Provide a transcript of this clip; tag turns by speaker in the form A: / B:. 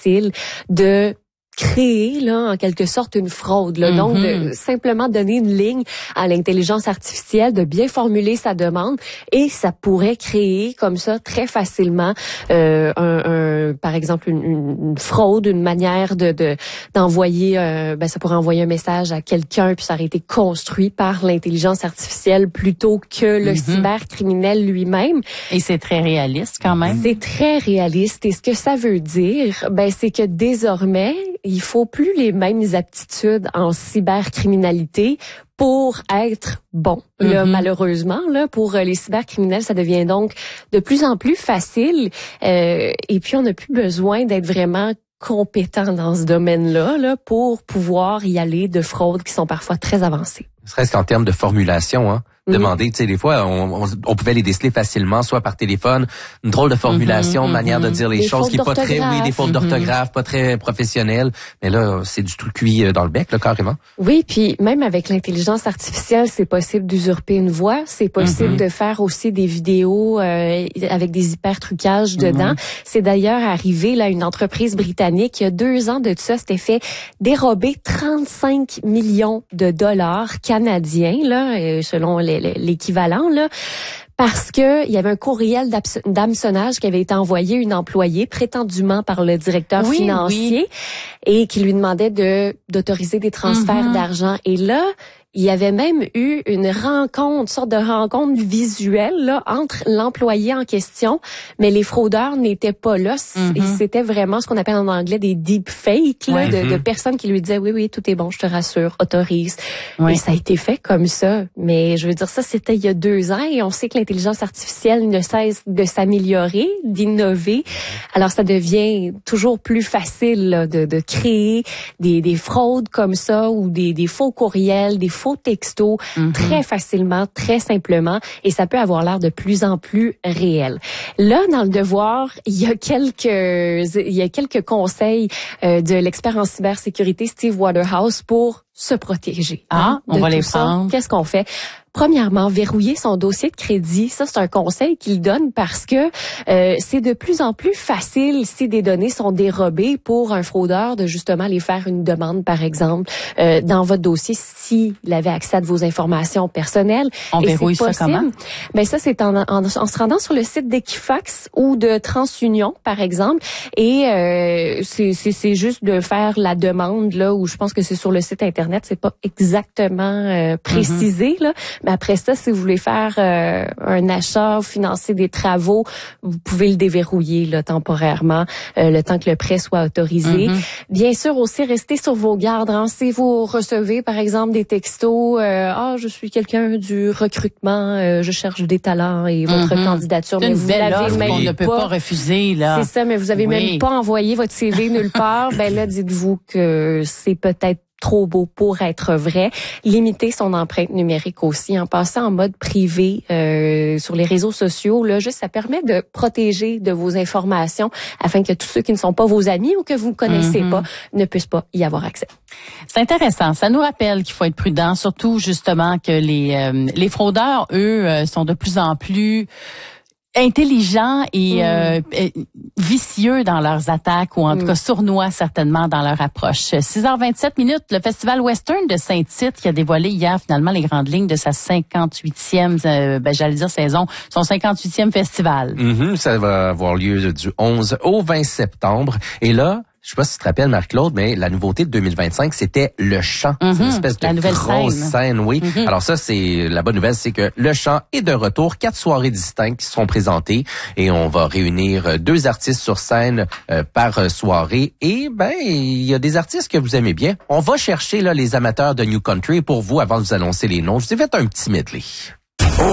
A: facile de créer là en quelque sorte une fraude là. Donc de simplement donner une ligne à l'intelligence artificielle, de bien formuler sa demande, et ça pourrait créer comme ça très facilement par exemple une fraude, une manière d'envoyer ça pourrait envoyer un message à quelqu'un puis ça aurait été construit par l'intelligence artificielle plutôt que le cybercriminel lui-même.
B: Et c'est très réaliste quand même.
A: C'est très réaliste, et ce que ça veut dire c'est que désormais il faut plus les mêmes aptitudes en cybercriminalité pour être bon. Là, malheureusement, là, pour les cybercriminels, ça devient donc de plus en plus facile. Et puis, on n'a plus besoin d'être vraiment compétent dans ce domaine-là là, pour pouvoir y aller de fraudes qui sont parfois très avancées.
C: Serait-ce qu'en termes de formulation, hein? Demander, tu sais, des fois, on pouvait les déceler facilement, soit par téléphone, une drôle de formulation, manière de dire les choses qui est pas très, des fautes d'orthographe, pas très professionnelles. Mais là, c'est du tout cuit dans le bec, là, carrément.
A: Oui, puis même avec l'intelligence artificielle, c'est possible d'usurper une voix, c'est possible de faire aussi des vidéos avec des hyper trucages dedans. C'est d'ailleurs arrivé, là, une entreprise britannique, il y a 2 ans de ça, s'était fait dérober 35 millions de dollars canadiens, là, selon l'équivalent, là, parce que il y avait un courriel d'hameçonnage qui avait été envoyé à une employée prétendument par le directeur financier et qui lui demandait d'autoriser des transferts d'argent. Et là, il y avait même eu une sorte de rencontre visuelle là, entre l'employé en question, mais les fraudeurs n'étaient pas là. C'était vraiment ce qu'on appelle en anglais des deepfakes, là, de personnes qui lui disaient oui, tout est bon, je te rassure, autorise. Et ça a été fait comme ça. Mais je veux dire, ça, c'était il y a 2 ans, et on sait que l'intelligence artificielle ne cesse de s'améliorer, d'innover. Alors, ça devient toujours plus facile là, de créer des fraudes comme ça, ou des faux courriels, des faux textos, très facilement, très simplement, et ça peut avoir l'air de plus en plus réel. Là, dans le Devoir, il y a quelques conseils de l'expert en cybersécurité Steve Waterhouse pour se protéger.
B: On va les prendre.
A: Qu'est-ce qu'on fait? Premièrement, verrouiller son dossier de crédit. Ça, c'est un conseil qu'il donne parce que c'est de plus en plus facile, si des données sont dérobées, pour un fraudeur de justement aller faire une demande, par exemple, dans votre dossier, s'il avait accès à vos informations personnelles.
B: On verrouille ça comment?
A: Ben ça, c'est en se rendant sur le site d'Equifax ou de TransUnion, par exemple. Et c'est juste de faire la demande, là, où je pense que c'est sur le site Internet, c'est pas exactement précisé, là. Mais après ça, si vous voulez faire un achat ou financer des travaux, vous pouvez le déverrouiller là, temporairement, le temps que le prêt soit autorisé. Bien sûr, aussi, restez sur vos gardes. Hein. Si vous recevez, par exemple, des textos, je suis quelqu'un du recrutement, je cherche des talents et votre candidature, mais vous l'avez même
B: on ne peut pas refuser, là.
A: C'est ça, mais vous avez même pas envoyé votre CV nulle part. Ben là, dites-vous que c'est peut-être trop beau pour être vrai. Limiter son empreinte numérique aussi, en passant en mode privé sur les réseaux sociaux. Là, juste ça permet de protéger de vos informations afin que tous ceux qui ne sont pas vos amis ou que vous ne connaissez pas ne puissent pas y avoir accès.
B: C'est intéressant. Ça nous rappelle qu'il faut être prudent, surtout justement que les fraudeurs, eux, sont de plus en plus intelligents et vicieux dans leurs attaques, ou en tout cas sournois certainement dans leur approche. 6h27, le Festival Western de Saint-Tite qui a dévoilé hier finalement les grandes lignes de sa 58e, saison, son 58e festival.
C: Ça va avoir lieu du 11 au 20 septembre. Et là, je sais pas si tu te rappelles, Marc-Claude, mais la nouveauté de 2025, c'était le chant. C'est une espèce de grosse scène, oui. Alors ça, c'est la bonne nouvelle, c'est que le chant est de retour. 4 soirées distinctes qui seront présentées et on va réunir 2 artistes sur scène par soirée. Et il y a des artistes que vous aimez bien. On va chercher là les amateurs de New Country pour vous avant de vous annoncer les noms. Je vous ai fait un petit medley.